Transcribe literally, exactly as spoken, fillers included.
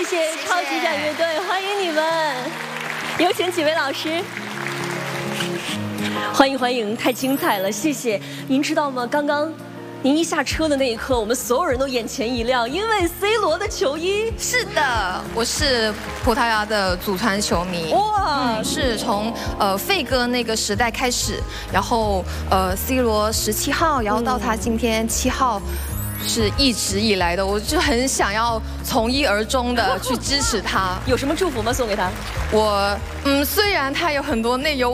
谢谢超级展乐队，欢迎你们，有请几位老师。欢迎欢迎，太精彩了，谢谢。您知道吗？刚刚您一下车的那一刻，我们所有人都眼前一亮，因为 C 罗的球衣。 是的，我是葡萄牙的祖传球迷。哇，嗯、是从呃费哥那个时代开始，然后呃 C 罗十七号，然后到他今天七号。是一直以来的，我就很想要从一而终的去支持他。 有什么祝福吗？送给他？ 我嗯，虽然他有很多内忧